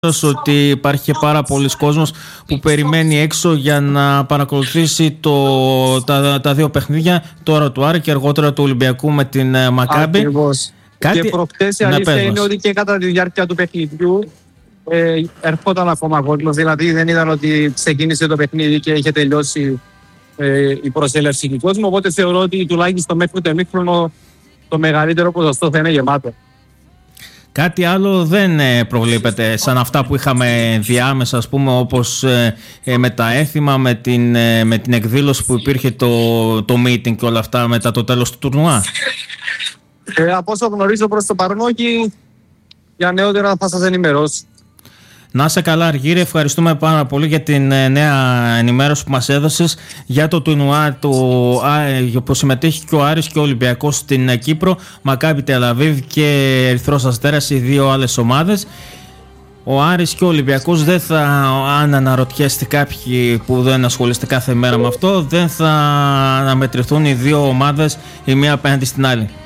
ότι υπάρχει και πάρα πολλοί κόσμος που περιμένει έξω για να παρακολουθήσει τα δύο παιχνίδια, τώρα του Άρη και αργότερα του Ολυμπιακού με την Μακάμπι. Ακριβώς. Και προχτές η αλήθεια είναι ότι και κατά τη διάρκεια του παιχνιδιού ερχόταν ακόμα κόσμος, δηλαδή δεν ήταν ότι ξεκίνησε το παιχνίδι και είχε τελειώσει η προσέλευση του κόσμου, οπότε θεωρώ ότι τουλάχιστον μέχρι το ημίχρονο το μεγαλύτερο ποσοστό θα είναι γεμάτο. Κάτι άλλο δεν προβλέπεται σαν αυτά που είχαμε διάμεσα, ας πούμε, όπως με τα έθιμα, με την εκδήλωση που υπήρχε το meeting και όλα αυτά μετά το τέλος του τουρνουά? Από όσο γνωρίζω προς το παρόν, όχι. Για νεότερα θα σας ενημερώσω. Να είσαι καλά, Αργύρη. Ευχαριστούμε πάρα πολύ για την νέα ενημέρωση που μας έδωσες για το τουρνουά που συμμετέχει και ο Άρης και ο Ολυμπιακός στην Κύπρο, Μακάμπι Τελ Αβίβ και Ερυθρός Αστέρας, οι δύο άλλες ομάδες. Ο Άρης και ο Ολυμπιακός δεν θα, αν αναρωτιέστε κάποιοι που δεν ασχολείστε κάθε μέρα με αυτό, δεν θα αναμετρηθούν οι δύο ομάδες η μία απέναντι στην άλλη.